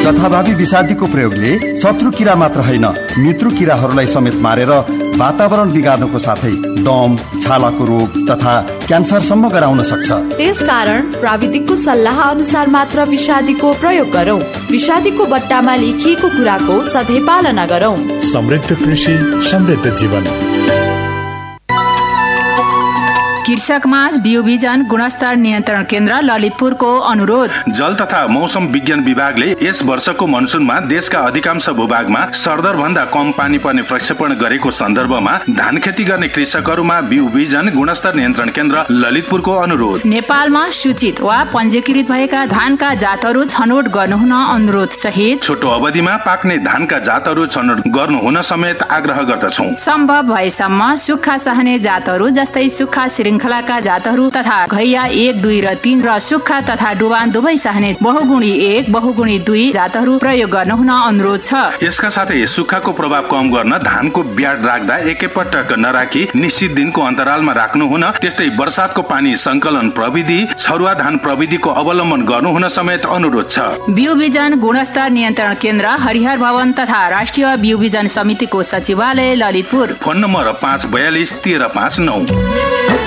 जथाभावी विषादीको प्रयोगले शत्रु किरा मात्र होइन मित्र किराहरूलाई समेत मारेर वातावरण बिगार्नुको साथै दम, छालाको रोग तथा क्यान्सरसम्म गराउन सक्छ। त्यसकारण प्राविधिकको सल्लाह अनुसार मात्र विषादीको प्रयोग गरौं। विषादीको बट्टामा लेखिएको कुराको सधैँ पालना गरौं। समृद्ध कृषि, समृद्ध जीवन। कृषकमाझ बिउबिजन गुणस्तर नियन्त्रण केन्द्र ललितपुरको अनुरोध। जल तथा मौसम विज्ञान विभागले यस वर्षको मनसुनमा देशका अधिकांश भूभागमा सरदर भन्दा कम पानी पर्ने प्रक्षेपण गरेको सन्दर्भमा धान खेती गर्ने कृषकहरूमा बिउबिजन गुणस्तर नियन्त्रण केन्द्र ललितपुरको अनुरोध। नेपालमा सूचित वा पञ्जीकृत भएका धानका जातहरू छनौट गर्नुहुन अनुरोध सहित छोटो अवधिमा पाक्ने धानका जातहरू छनौट गर्नुहुन समेत आग्रह गर्दछौं। सम्भव भएसम्म सुक्खा सहने जातहरू जस्तै सुक्खा श्रृङ्खलाका जातहरू तथा घैया 1, 2 र 3 र सुक्खा तथा डुबान दुवै सहने बहुगुणी 1, बहुगुणी 2 जातहरू प्रयोग गर्नुहुन अनुरोध छ। यसका साथै सुक्खाको प्रभाव कम गर्न धानको ब्याड राख्दा एकैपटक नराखी निश्चित दिनको अन्तरालमा राख्नुहुन, त्यस्तै वर्षातको पानी संकलन प्रविधि, छरुवा धान प्रविधिको अवलम्बन गर्नुहुन समेत अनुरोध छ। बिउबिजन गुणस्तर नियन्त्रण केन्द्र हरिहर भवन तथा राष्ट्रिय बिउबिजन समितिको सचिवालय ललितपुर। Phone number 542 1359।